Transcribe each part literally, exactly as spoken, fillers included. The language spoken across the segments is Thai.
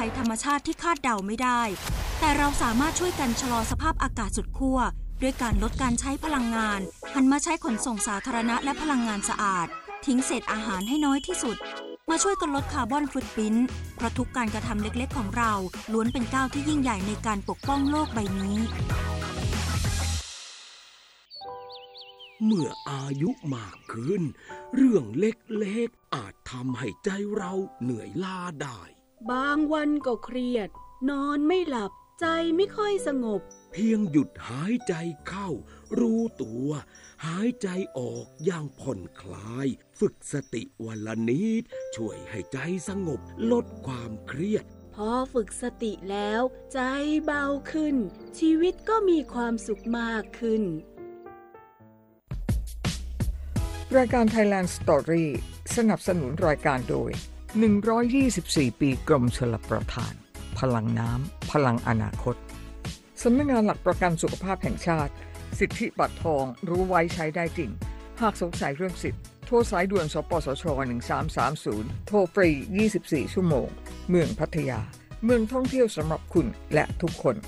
ภัยธรรมชาติที่คาดเดาไม่ได้แต่เราสามารถช่วยกันชะลอสภาพอากาศสุดขั้วด้วยการลดการใช้พลังงานหันมาใช้ขนส่งสาธารณะและพลังงานสะอาดทิ้งเศษอาหารให้น้อยที่สุดมาช่วยกันลดคาร์บอนฟุตพริ้นท์เพราะทุกการกระทำเล็กๆของเราล้วนเป็นก้าวที่ยิ่งใหญ่ในการปกป้องโลกใบนี้เมื่ออายุมากขึ้นเรื่องเล็กๆอาจทำให้ใจเราเหนื่อยล้าได้บางวันก็เครียดนอนไม่หลับใจไม่ค่อยสงบเพียงหยุดหายใจเข้ารู้ตัวหายใจออกอย่างผ่อนคลายฝึกสติวันละนิดช่วยให้ใจสงบลดความเครียดพอฝึกสติแล้วใจเบาขึ้นชีวิตก็มีความสุขมากขึ้นรายการ Thailand Story สนับสนุนรายการโดยหนึ่งร้อยยี่สิบสี่ปีกรมชลประทานพลังน้ำพลังอนาคตสำนักงานหลักประกันสุขภาพแห่งชาติสิทธิบัตรทองรู้ไว้ใช้ได้จริงหากสงสัยเรื่องสิทธิ์โทรสายด่วนสปสชหนึ่งสามสามศูนย์โทรฟรียี่สิบสี่ชั่วโมงเมืองพัทยาเมืองท่องเที่ยวสำหรับคุณและทุกคน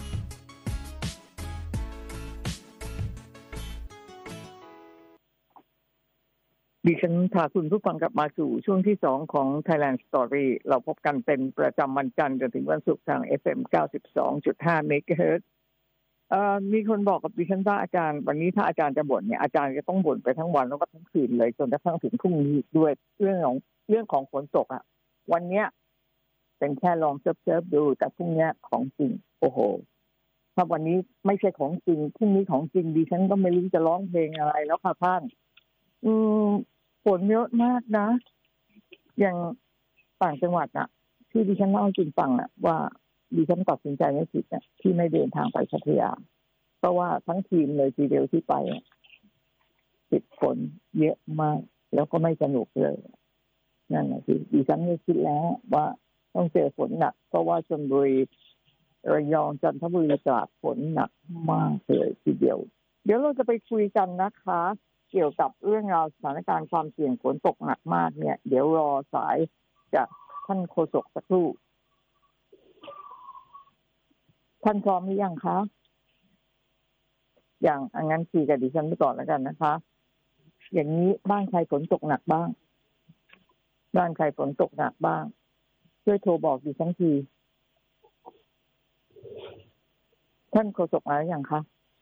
ดิฉันพาคุณผู้ฟังกลับมาสู่ช่วงที่สองของ Thailand Story เราพบกันเป็นประจำวันจันทร์จนถึงวันศุกร์ทาง เอฟ เอ็ม เก้าสิบสองจุดห้า เมกะเฮิรตซ์เอ่อมีคนบอกกับดิฉันว่าอาจารย์วันนี้ถ้าอาจารย์จะบ่นเนี่ยอาจารย์จะต้องบ่นไปทั้งวันแล้วก็ทั้งคืนเลยจนกระทั่งถึงพรุ่งนี้ด้วยเรื่องของเรื่องของฝนตกอ่ะวันเนี้ยเป็นแค่ลองเซิร์ฟๆดูแต่พรุ่งนี้ของจริงโอ้โหถ้าวันนี้ไม่ใช่ของจริงพรุ่งนี้ของจริงดิฉันก็ไม่รู้จะร้องเพลงอะไรแล้วค่ะท่านอืมฝนเยอะมากนะอย่างต่างจังหวัดน่ะที่ดิฉันเล่าให้คุณฟังน่ะว่าดิฉันตัดสินใจไม่ผิดน่ะที่ไม่เดินทางไปพัทยาเพราะว่าทั้งทีมเลยทีเดียวที่ไปติดฝนเยอะมากแล้วก็ไม่สนุกเลยนั่นแหละที่ดิฉันไม่คิดแล้วว่าต้องเจอฝนหนักเพราะว่าชลบุรีระยองจันทบุรีตราดฝนหนักมากเลยทีเดียวเดี๋ยวเราจะไปคุยกันนะคะเกี่ยวกับเรื่องราวสถานการณ์ความเสี่ยงฝนตกหนักมากเนี่ยเดี๋ยวรอสายจากท่านโฆษกสักครู่ท่านพร้อมหรือยังคะอย่างงั้นคุยกับดิฉันไปก่อนแล้วกันนะคะอย่างนี้บ้านใครฝนตกหนักบ้างบ้านใครฝนตกหนักบ้างช่วยโทรบอกดิฉันทีท่านโฆษกมาหรือยังคะ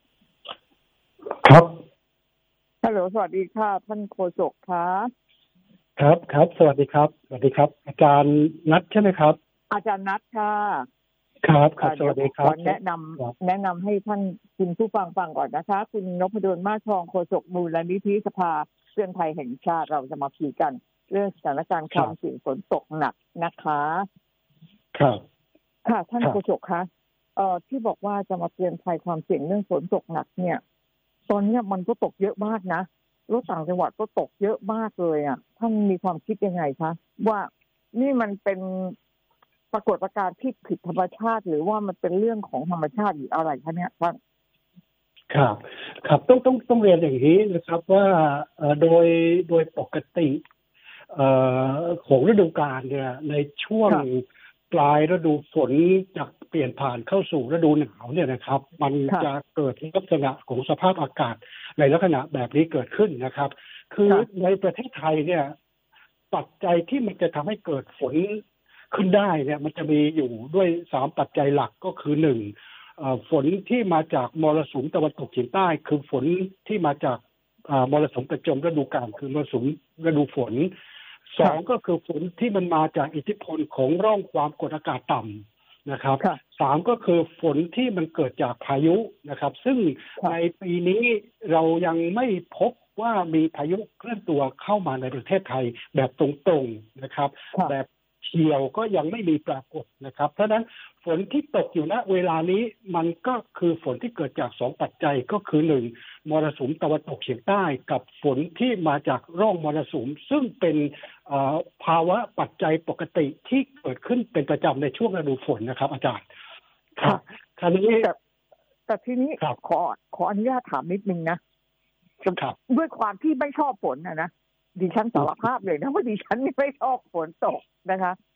ครับฮัลโหลสวัสดีค่ะท่านโฆษกคะครับครับสวัสดีครับสวัสดีครับอาจารย์นัทใช่ไหมครับอาจารย์นัทค่ะครับครับสวัสดีครับแนะนำแนะนำให้ท่านคุณผู้ฟังฟังก่อนนะคะคุณนพดลมาศทองโฆษกมูลนิธิสภาเตือนภัยแห่งชาติเราจะมาคุยกันเรื่องสถานการณ์ความเสี่ยงฝนตกหนักนะคะครับค่ะท่านโฆษกคะเอ่อที่บอกว่าจะมาเตือนภัยความเสี่ยงเรื่องฝนตกหนักเนี่ยตอนนี้มันก็ตกเยอะมากนะรถต่างจังหวัดก็ตกเยอะมากเลยอ่ะท่านมีความคิดยังไงคะว่านี่มันเป็นปรากฏการณ์ที่ผิดธรรมชาติหรือว่ามันเป็นเรื่องของธรรมชาติหรืออะไรคะเนี่ยท่านครับครับต้องต้องต้องเรียนอย่างนี้นะครับว่าโดยโดยปกติของฤดูกาลเนี่ยในช่วงปลายฤดูฝนจะเปลี่ยนผ่านเข้าสู่ฤดูหนาวเนี่ยนะครับมันจะเกิดลักษณะของสภาพอากาศในลักษณะแบบนี้เกิดขึ้นนะครับคือในประเทศไทยเนี่ยปัจจัยที่มันจะทำให้เกิดฝนขึ้นได้เนี่ยมันจะมีอยู่ด้วยสามปัจจัยหลักก็คือหนึ่งฝนที่มาจากมรสุมตะวันตกเฉียงใต้คือฝนที่มาจากมรสุมประจำฤดูกาลคือมรสุมฤดูฝนสองก็คือฝนที่มันมาจากอิทธิพลของร่องความกดอากาศต่ำนะครับสามก็คือฝนที่มันเกิดจากพายุนะครับซึ่งในปีนี้เรายังไม่พบว่ามีพายุเคลื่อนตัวเข้ามาในประเทศไทยแบบตรงๆนะครับแบบเฉียวก็ยังไม่มีปรากฏนะครับเพราะฉะนั้นฝนที่ตกอยู่ณเวลานี้มันก็คือฝนที่เกิดจากสองปัจจัยก็คือหนึ่งมรสุมตะวันตกเฉียงใต้กับฝนที่มาจากร่องมรสุมซึ่งเป็นภาวะปัจจัยปกติที่เกิดขึ้นเป็นประจำในช่วงฤดูฝนนะครับอาจารย์ครับคราวนี้แต่แต่ทีนี้ขอขออนุญาตถามนิดนึงนะด้วยความที่ไม่ชอบฝนนะนะดิฉันสารภาพเลยนะว่าดิฉันไม่ชอบฝนตกนะคะ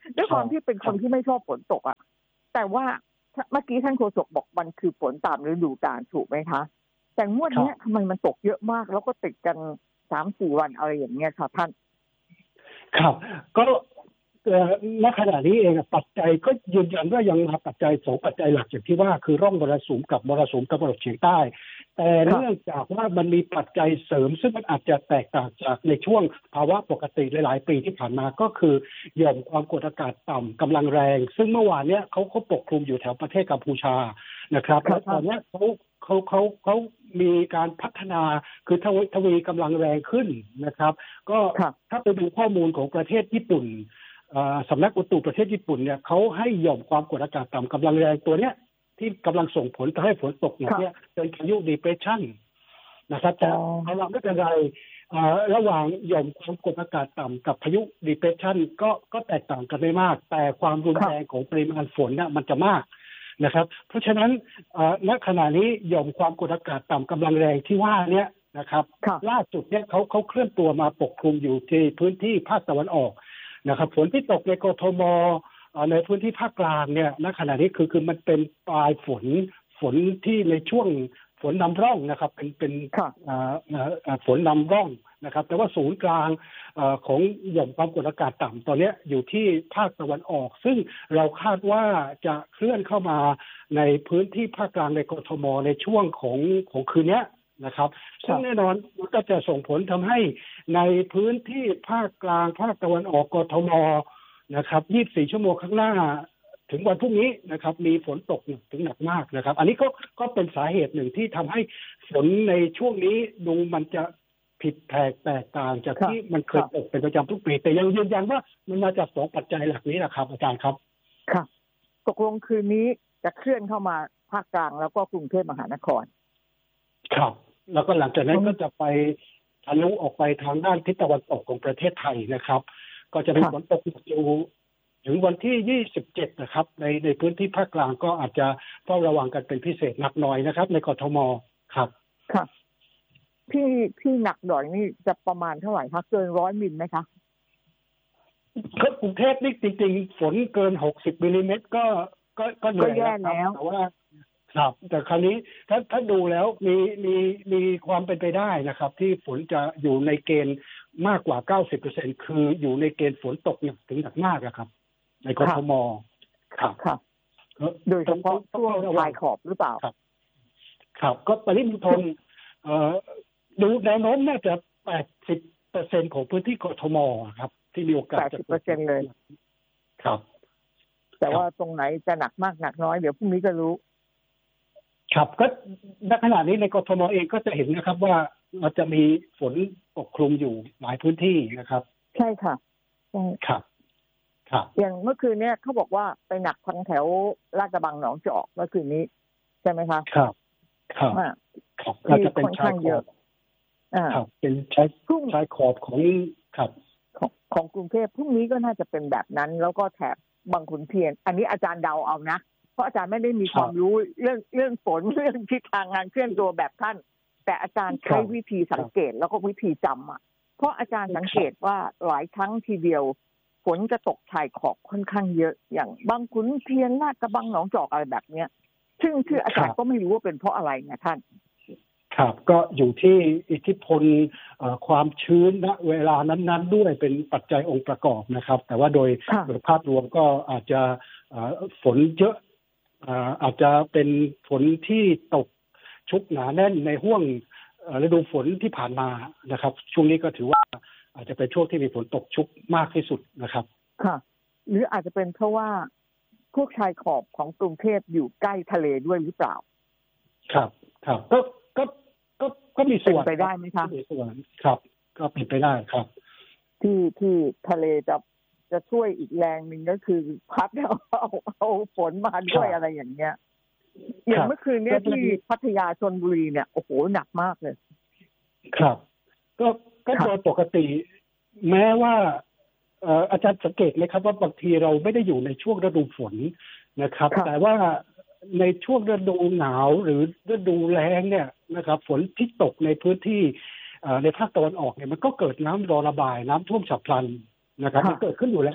ด้วยความที่เป็นคนที่ไม่ชอบฝนตกอ่ะแต่ว่าเมื่อกี้ท่านโฆษกบอกมันคือฝนตามฤดูกาลถูกไหมคะแต่งวดนี้ทำไมมันตกเยอะมากแล้วก็ติดกันสามสี่วันอะไรอย่างเงี้ยค่ะท่านครับก็ณขณะนี้เองปัจจัยก็ยืนยันว่ายังมาปัจจัยสองปัจจัยหลักอย่างที่ว่าคือร่องมรสุมกับมรสุมตะวันออกเฉียงใต้แต่เนื่องจากว่ามันมีปัจจัยเสริมซึ่งมันอาจจะแตกต่างจากในช่วงภาวะปกติหลายๆปีที่ผ่านมาก็คือหย่อมความกดอากาศต่ำกำลังแรงซึ่งเมื่อวานเนี้ยเขาเขาปกคลุมอยู่แถวประเทศกัมพูชานะครับแล้วตอนนี้เขาเขาเขาเขามีการพัฒนาคือทวีทวีกำลังแรงขึ้นนะครับก็ถ้าไปดูข้อมูลของประเทศญี่ปุ่นสำนักอุตุประเทศญี่ปุ่นเนี่ยเขาให้หย่อมความกดอากาศต่ำกำลังแรงตัวเนี้ยที่กำลังส่งผลทำให้ฝนตกหนักเนี่ยเป็นพายุ depression นะครับแต่เอาละไม่เป็นไรระหว่างหย่อมความกดอากาศต่ำกับพายุ depression ก็ก็แตกต่างกันไม่มากแต่ความรุนแรงของปริมาณฝนเนี่ยมันจะมากนะครับเพราะฉะนั้นณขณะนี้หย่อมความกดอากาศต่ำกำลังแรงที่ว่านี้นะครับล่าสุดเนี่ยเขาเขาเคลื่อนตัวมาปกคลุมอยู่ที่พื้นที่ภาคตะวันออกนะครับฝนที่ตกในกทมในพื้นที่ภาคกลางเนี่ยณขณะนี้คือคือมันเป็นปลายฝนฝนที่ในช่วงฝนนำร่องนะครับเป็นเป็นฝนนำร่องนะครับแต่ว่าศูนย์กลางของหย่อมความกดอากาศต่ำตอนนี้อยู่ที่ภาคตะวันออกซึ่งเราคาดว่าจะเคลื่อนเข้ามาในพื้นที่ภาคกลางในกทมในช่วงของของคืนนี้นะครับซึ่งแน่นอนมันก็จะส่งผลทำให้ในพื้นที่ภาคกลางภาคตะวันออกกทมนะครับยี่สิบสี่ชั่วโมงข้างหน้าถึงวันพรุ่งนี้นะครับมีฝนตกถึงหนักมากนะครับอันนี้ก็ก็เป็นสาเหตุหนึ่งที่ทำให้ฝนในช่วงนี้ดูมันจะผิดแผกแตกต่างจากที่มันเคยตกเป็นประจำทุกปีแต่ยังยืนยันว่ามันมาจากสองปัจจัยหลักนี้แหละครับอาจารย์ครับค่ะตกลงคืนนี้จะเคลื่อนเข้ามาภาคกลางแล้วก็กรุงเทพมหานครครับแล้วก็หลังจากนั้นก็จะไปทะลุออกไปทางด้านทิศตะวันตกของประเทศไทยนะครับก็จะเป็นฝนตกอยู่ถึงวันที่ยี่สิบเจ็ดนะครับในในพื้นที่ภาคกลางก็อาจจะเฝ้าระวังกันเป็นพิเศษหนักหน่อยนะครับในกทมครับค่ะพี่พี่หนักหน่อยนี่จะประมาณเท่าไหร่คะเกินร้อยมิลไหมคะก็กรุงเทพนี่จริงๆฝนเกินหกสิบมิลลิเมตรก็ก็ก็เหนื่อยแล้วแต่ว่าครับแต่คราวนี้ถ้าถ้าดูแล้วมีมีมีความเป็นไปได้นะครับที่ฝนจะอยู่ในเกณฑ์มากกว่า เก้าสิบเปอร์เซ็นต์ คืออยู่ในเกณฑ์ฝนตกถึงหนักมากครับในกทมครับครับโดยเฉพาะช่วงชายขอบหรือเปล่าครับครับก็ปริมณฑลเอ่อดูแนวโน้มน่าจะ แปดสิบเปอร์เซ็นต์ ของพื้นที่กทมครับที่มีโอกาสแปดสิบเปอร์เซ็นต์ เลยครับแต่ว่าตรงไหนจะหนักมากหนักน้อยเดี๋ยวพรุ่งนี้ก็รู้ครับก็ณขณะนี้ในกทมเองก็จะเห็นนะครับว่าเราจะมีฝนปกคลุมอยู่หลายพื้นที่นะครับใช่ค่ะใช่ครับครับอย่างเมื่อคืนนี้เขาบอกว่าไปหนักทางแถวลาดกระบังหนองจอกเมื่อคืนนี้ใช่ไหมคะครับครับครับก็จะเป็นชายขอบครับเป็นชายชายขอบของครับของของกรุงเทพพรุ่งนี้ก็น่าจะเป็นแบบนั้นแล้วก็แถบบางขุนเทียนอันนี้อาจารย์เดาเอานะเพราะอาจารย์ไม่ได้มีความรู้เรื่องเรื่องฝนเรื่องทิศทางงานเคลื่อนตัวแบบท่านแต่อาจารย์ใช้วิธีสังเกตแล้วก็วิธีจำอ่ะเพราะอาจารย์สังเกตว่าหลายครั้งทีเดียวฝนจะตกชายขอบค่อนข้างเยอะอย่างบางขุนเทียนลาดกระบังหนองจอกอะไรแบบเนี้ยซึ่งคืออาจารย์ก็ไม่รู้ว่าเป็นเพราะอะไรไงท่านครับก็อยู่ที่อิทธิพลความชื้นณเวลานั้นๆด้วยเป็นปัจจัยองค์ประกอบนะครับแต่ว่าโดยโดยภาพรวมก็อาจจะฝนเยอะอาจจะเป็นฝนที่ตกชุกหนาแน่นในห้วงฤดูฝนที่ผ่านมานะครับช่วงนี้ก็ถือว่าอาจจะเป็นช่วงที่มีฝนตกชุกมากที่สุดนะครับค่ะหรืออาจจะเป็นเพราะว่าพวกชายขอบของกรุงเทพอยู่ใกล้ทะเลด้วยหรือเปล่าครับครับก็ก็ก็ก็มีส่วนไปได้ไหมคะมีส่วนครับก็เป็นไปได้ครับที่ที่ทะเลจะจะช่วยอีกแรงหนึ่งก็คือพัดเอาเอาเอาฝนมาด้วยอะไรอย่างเงี้ยอย่างเมื่อคืนเนี้ยที่พัทยาชลบุรีเนี่ยโอ้โหหนักมากเลยครับก็ก็โดยปกติแม้ว่าอาจารย์สังเกตไหมครับว่าบางทีเราไม่ได้อยู่ในช่วงฤดูฝนนะครับแต่ว่าในช่วงฤดูหนาวหรือฤดูแล้งเนี่ยนะครับฝนที่ตกในพื้นที่ในภาคตะวันออกเนี่ยมันก็เกิดน้ำรอระบายน้ำท่วมฉับพลันนะครับมันเกิดขึ้นอยู่แล้ว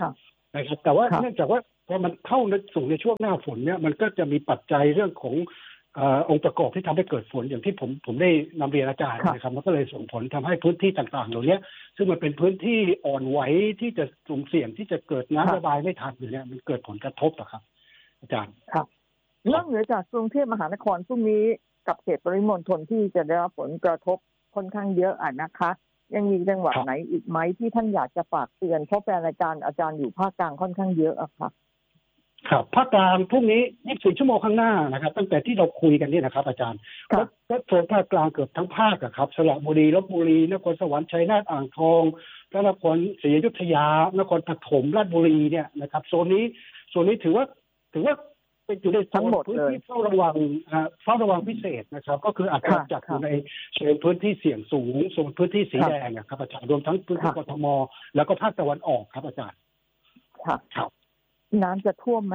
นะครับแต่ว่าเนื่องจากว่าพอมันเข้าสู่ในช่วงหน้าฝนเนี่ยมันก็จะมีปัจจัยเรื่องของเอ่อองค์ประกอบที่ทำให้เกิดฝนอย่างที่ผมผมได้นำเรียนอาจารย์นะครับมันก็เลยส่งผลทำให้พื้นที่ต่างๆเหล่านี้ซึ่งมันเป็นพื้นที่อ่อนไหวที่จะสุ่มเสี่ยงที่จะเกิดน้ำระบายไม่ทันอยู่เนี่ยมันเกิดผลกระทบอะครับอาจารย์ครับนอกเหนือจากกรุงเทพมหานครพรุ่งนี้กับเขตปริมณฑลที่จะได้รับผลกระทบค่อนข้างเยอะอ่ะนะคะยังมีจังหวัดไหนอีกไหมที่ท่านอยากจะฝากเตือนเพราะแฟนรายการอาจารย์อยู่ภาคกลางค่อนข้างเยอะอะค่ะครับภาคกลางพรุ่งนี้ยี่สิบสี่ชั่วโมงข้างหน้านะครับตั้งแต่ที่เราคุยกันนี่นะครับอาจารย์ก็โซนภาคกลางเกือบทั้งภาคอะครับสระบุรีลพบุรีนครสวรรค์ชัยนาทอ่างทองพระนครศรีอยุธยานครปฐมราชบุรีเนี่ยนะครับโซนนี้โซนนี้ถือว่าถือว่าเป็นอยู่ในโซนพื้นที่เฝ้าระวังเฝ้าระวังพิเศษนะครับก็คืออาจจะจัดอยู่ในโซนพื้นที่เสี่ยงสูงโซนพื้นที่สีแดงนะครับอาจารย์รวมทั้งพื้นที่กทมแล้วก็ภาคตะวันออกครับอาจารย์ครับน้ำจะท่วมไหม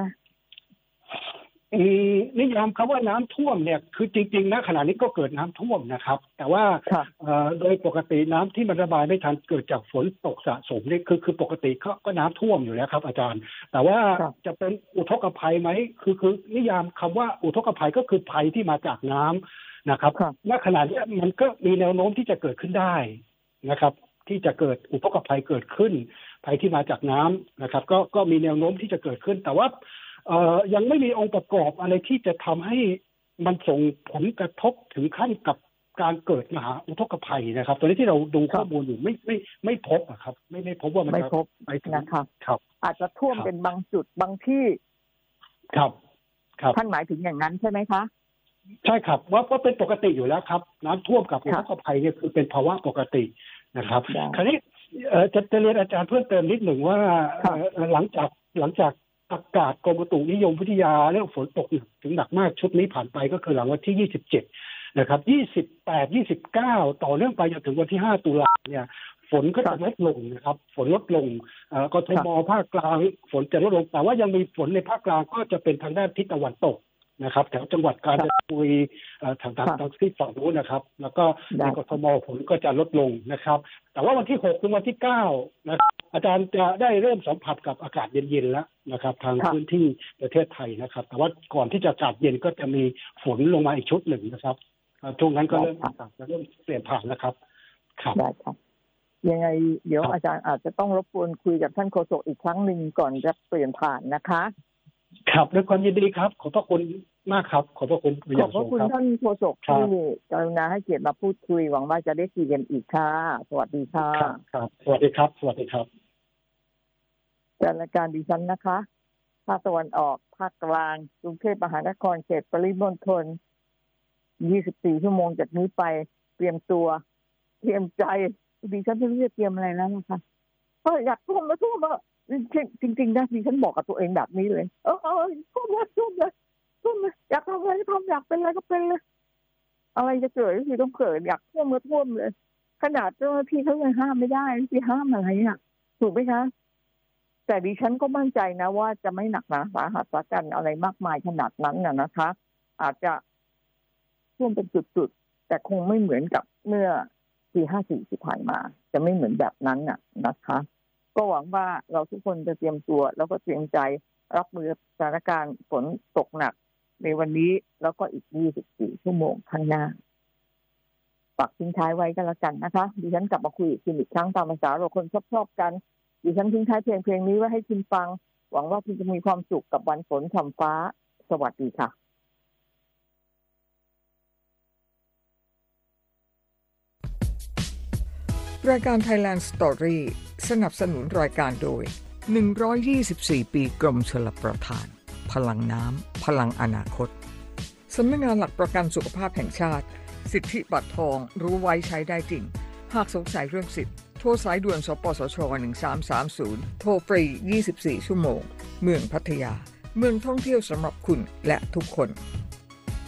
นิยามคำว่าน้ำท่วมเนี่ยคือจริงๆนะขณะนี้ก็เกิดน้ำท่วมนะครับแต่ว่าโดยปกติน้ำที่มันระบายไม่ทันเกิดจากฝนตกสะสมนี่คือคือปกติก็ก็น้ำท่วมอยู่แล้วครับอาจารย์แต่ว่าจะเป็นอุทกภัยไหมคือคือนิยามคำว่าอุทกภัยก็คือภัยที่มาจากน้ำนะครับณขณะนี้มันก็มีแนวโน้มที่จะเกิดขึ้นได้นะครับที่จะเกิดอุทกภัยเกิดขึ้นภัยที่มาจากน้ำนะครับก็ก็มีแนวโน้มที่จะเกิดขึ้นแต่ว่าเอ่อยังไม่มีองค์ประกอบอะไรที่จะทำให้มันส่งผลกระทบถึงขั้นกับการเกิดมหาอุทกภัยนะครับตอนนี้ที่เราดูข้อมูลอยู่ไม่ไม่ไม่พบอะครับไม่ไม่พบว่ามันไม่พบนะครับครับอาจจะท่วมเป็นบางจุดบางที่ครับครับท่านหมายถึงอย่างนั้นใช่ไหมคะใช่ครับว่าว่าเป็นปกติอยู่แล้วครับน้ำท่วมกับอุทกภัยเนี่ยคือเป็นภาวะปกตินะครับคราวนี้จะจะเรียนอาจารย์เพิ่มเติมนิดหนึ่งว่าหลังจากหลังจากประกาศกรมอุตุนิยมวิทยาเรื่องฝนตกถึงหนักมากชุดนี้ผ่านไปก็คือหลังวันที่ยี่สิบเจ็ดนะครับยี่สิบแปด ยี่สิบเก้าต่อเนื่องไปจนถึงวันที่ห้าตุลาเนี่ยฝนก็จะลดลงนะครับฝนลดลงกทมภาคกลางฝนจะลดลงแต่ว่ายังมีฝนในภาคกลางก็จะเป็นทางด้านทิศตะวันตกนะครับแถวจังหวัดกาญจนบุรีทางทางทางที่ฝั่งนู้นนะครับแล้วก็ในกทมฝนก็จะลดลงนะครับแต่ว่าวันที่หกถึงวันที่เก้านะครับอาจารย์จะได้เริ่มสัมผัสกับอากาศเย็นๆแล้วนะครับทางพื้นที่ประเทศไทยนะครับแต่ว่าก่อนที่จะอากาศเย็นก็จะมีฝนลงมาอีกชุดหนึ่งนะครับช่วงนั้นก็เริ่มอากาศจะเริ่มเปลี่ยนผ่านแล้วครับครับได้ครับยังไงเดี๋ยวอาจารย์อาจจะต้องรบกวนคุยกับท่านโฆษกอีกครั้งหนึ่งก่อนจะเปลี่ยนผ่านนะคะครับด้วยความยินดีครับขอบพระคุณมากครับขอบพระคุณขอบพระคุณท่านโฆษกที่กรุณาให้เกียรติมาพูดคุยหวังว่าจะได้คุยกันอีกค่ะสวัสดีค่ะครับสวัสดีครับสวัสดีครับจัดรายการดิฉันนะคะภาคตะวันออกภาคกลางกรุงเทพมหานครเขตปริมณฑลยี่สิบสี่ชั่วโมงจากนี้ไปเตรียมตัวเตรียมใจดิฉันไม่รู้จะเตรียมอะไรแล้วนะคะเอออยากท่วมแล้วท่วมอ่ะจริงจริงๆนะดิฉันบอกกับตัวเองแบบนี้เลยเออเออท่วมเลยท่วมเลยท่วมเลยอยากทำอะไรก็ทำอยากเป็นอะไรก็เป็นเลยอะไรจะเกิดก็คือต้องเกิดอยากท่วมก็ท่วมเลยขนาดเจ้าหน้าที่เขายังห้ามไม่ได้ที่ห้ามอะไรอ่ะถูกไหมคะแต่ดิฉันก็มั่นใจนะว่าจะไม่หนักหนาสาหัสสาหัสอะไรมากมายขนาดนั้นน่ะนะคะอาจจะท่วมเป็นจุดๆแต่คงไม่เหมือนกับเมื่อปีห้าสี่ที่ผ่านมาจะไม่เหมือนแบบนั้นน่ะนะคะก็หวังว่าเราทุกคนจะเตรียมตัวแล้วก็เตรียมใจรับมือสถานการณ์ฝนตกหนักในวันนี้แล้วก็อีกยี่สิบสี่ชั่วโมงข้างหน้าฝากทิ้งท้ายไว้กันแล้วกันนะคะดิฉันกลับมาคุยอีกครั้งตามภาษาเราคนชอบๆกันดิฉันทิ้งท้ายเพลงเพลงนี้ไว้ให้คุณฟังหวังว่าคุณจะมีความสุขกับวันฝนทำฟ้าสวัสดีค่ะรายการ Thailand Story สนับสนุนรายการโดยหนึ่งร้อยยี่สิบสี่ปีกรมชลประทานพลังน้ำพลังอนาคตสำนักงานหลักประกันสุขภาพแห่งชาติสิทธิบัตรทองรู้ไว้ใช้ได้จริงหากสงสัยเรื่องสิทธิ์โทรสายด่วนสปสชหนึ่งสามสามศูนย์โทรฟรียี่สิบสี่ชั่วโมงเมืองพัทยาเมืองท่องเที่ยวสำหรับคุณและทุกคน